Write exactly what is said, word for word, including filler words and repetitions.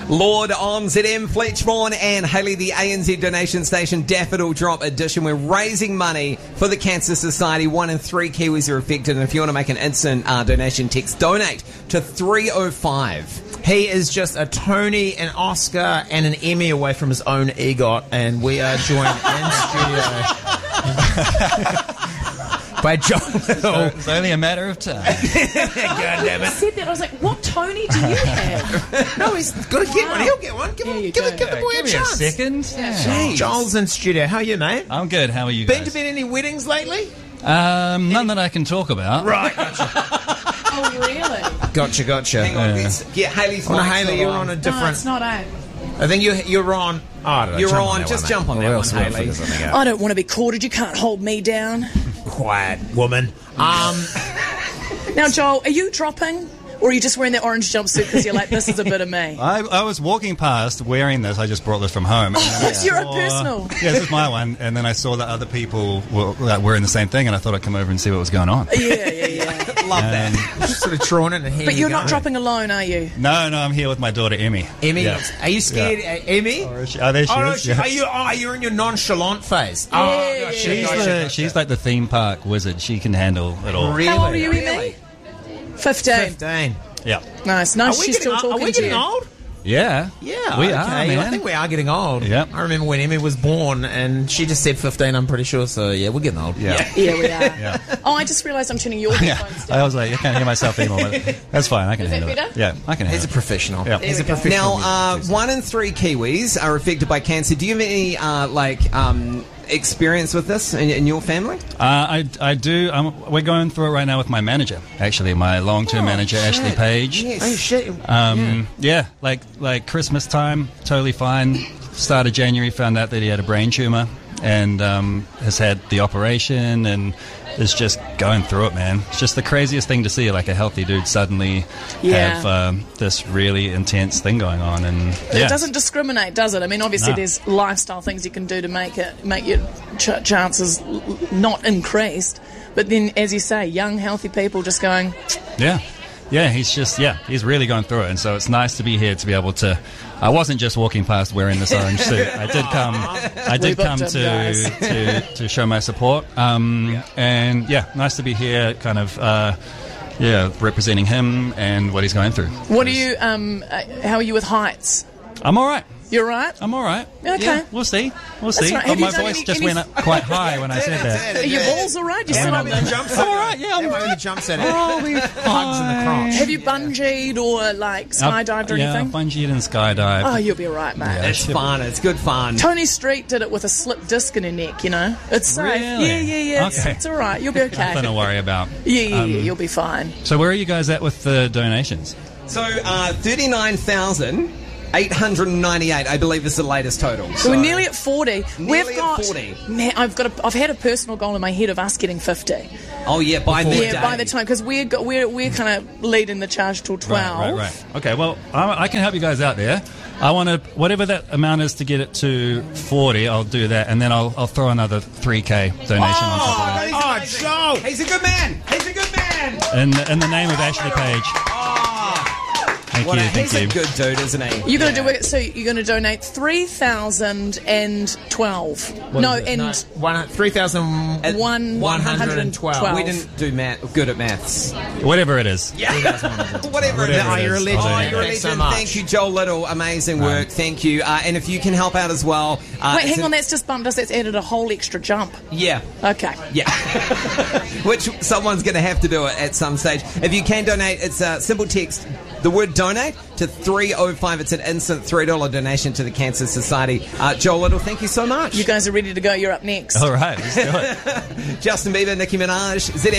Lord on Z M, Fletch Vaughan and Hayley, the A N Z donation station, Daffodil Drop Edition. We're raising money for the Cancer Society. One in three Kiwis are affected, and if you want to make an instant uh, donation, text donate to three oh five. He is just a Tony, an Oscar, and an Emmy away from his own EGOT, and we are joined in studio by Joel Little. It's only a matter of time. God damn I it. said that. I was like, what Tony do you have? No, he's got to get one. He'll get one. Give, There him, you give, go. it, give the boy Give a me a chance. second. Yeah. Joel's in studio. How are you, mate? I'm good. How are you Been guys? to been any weddings lately? Um, none that I can talk about. Right, gotcha. Oh, really? Gotcha, gotcha. Hang on, Yeah. let's get Hayley's Oh, no, mic Hayley, still you're on. on a No, different... it's not eh? I think you're, you're on... Oh, I don't know. You're Jump on, that just one, jump mate. on that Or one, else we'll Hayley. figure something out. I don't want to be quartered. You can't hold me down. Quiet, woman. Um... Now, Joel, are you dropping? Or are you just wearing that orange jumpsuit because you're like, this is a bit of me? I, I was walking past wearing this. I just brought this from home. And then I It's your own saw- personal. Yeah, this is my one. And then I saw that other people were like, wearing the same thing, and I thought I'd come over and see what was going on. Yeah, yeah, yeah. Love that. Just sort of drawn it and here But you you're go. not dropping alone, are you? No, no, I'm here with my daughter, Emmy. Emmy, Yeah. are you scared? Uh, Emmy? Oh, is she- oh, there she Oh, no, is. she, yeah. are you? Oh, you're in your nonchalant phase. Oh, Yeah, gotcha, She's, gotcha, the, gotcha. she's like the theme park wizard. She can handle it all. Really? How old are you, Really? Emmy? Fifteen. Fifteen. Yeah. Nice. No, Are we she's getting, still are talking we to getting you. old? Yeah. Yeah, We okay. are, man. I think we are getting old. Yep. I remember when Emmy was born, and she just said fifteen. I'm pretty sure. So yeah, we're getting old. Yeah. Yeah, we are. Yeah. Oh, I just realised I'm turning your Yeah. headphones down. I was like, I can't hear myself anymore, but that's fine. I can Is that handle it. better? Yeah, I can handle He's a it. professional. Yeah. He's a There we go. professional. Now, uh, one in three Kiwis are affected by cancer. Do you have any, uh, like, um, experience with this in, in your family? Uh, I, I do. Um, we're going through it right now with my manager, actually, my long-term Oh, manager, shit. Ashley Page. Yes. Oh shit! Um, yeah. like like Christmas time, totally fine. Start of January, found out that he had a brain tumor and um, has had the operation and is just going through it, man. It's just the craziest thing to see, like a healthy dude suddenly Yeah. have um, this really intense thing going on. And yeah. It doesn't discriminate, does it? I mean, obviously, No. there's lifestyle things you can do to make it make your ch- chances l- l- not increased. But then, as you say, young, healthy people just going, Yeah. Yeah, he's just, yeah, he's really going through it. And so it's nice to be here to be able to. I wasn't just walking past wearing this orange suit. I did come I did We come booked to, him, guys. to to show my support. Um, and yeah, nice to be here, kind of, uh, yeah, representing him and what he's going through. what are you, um, uh, how are you with heights? I'm all right. You're right? I'm all right. Okay. Yeah, we'll see. We'll That's see. right. Oh, Have you my done voice any- just any- went up quite high when I said that. Are your balls all right? You That sit might on be the them. jump set. I'm all right, yeah, I'm That might be all the jump set. Oh, we Hugs in the crotch. Have you bungeed or, like, skydived or yeah, anything? bungeed and skydived. Oh, you'll be all right, mate. Yeah. It's fun. It's good fun. Tony Street did it with a slip disc in her neck, you know? It's safe. Really? Yeah, yeah, yeah. It's, Okay. it's all right. You'll be okay. Nothing to worry about. Yeah, yeah, Um, yeah. You'll be fine. So where are you guys at with the donations? So, uh, thirty-nine thousand eight hundred ninety-eight, I believe, is the latest total. So we're nearly at forty. Nearly We've at got. forty. Man, I've got. A, I've had a personal goal in my head of us getting fifty. Oh, yeah, by midday. Yeah, by the time, because we're go- we're we're kind of leading the charge till twelve. Right, right, right. Okay, well, I, I can help you guys out there. I want to, whatever that amount is to get it to forty, I'll do that, and then I'll, I'll throw another three K donation on top of that. Oh, He's Joe! He's a good man. He's a good man. In, in the name of Ashley Page. Thank What you, a, thank he's a you. good dude, isn't he? You're going to do it. So you're going to donate three thousand and twelve. What No, is it? and No, one three thousand. At one one hundred hundred and twelve. twelve. We didn't do math, good at maths. Whatever it is. Yeah. Whatever. Whatever it is. it Oh, you're a is. legend. I'll Oh, donate you're a it. Thanks so legend. much. Thank you, Joel Little. Amazing work. Thank you. Uh, and if you can help out as well. Uh, Wait, it's hang a- on. That's just bumped us. That's added a whole extra jump. Yeah. Okay. Yeah. Which someone's going to have to do it at some stage. If you can donate, it's a simple text, the word donate, to three oh five. It's an instant three dollars donation to the Cancer Society. Uh, Joel Little, thank you so much. You guys are ready to go. You're up next. All right, let's do it. Justin Bieber, Nicki Minaj, Z